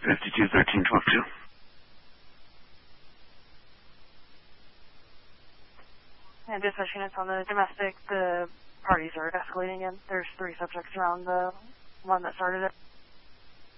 5213-12-2. And dispatch units on the domestic, the parties are escalating in. There's 3 subjects around the one that started it.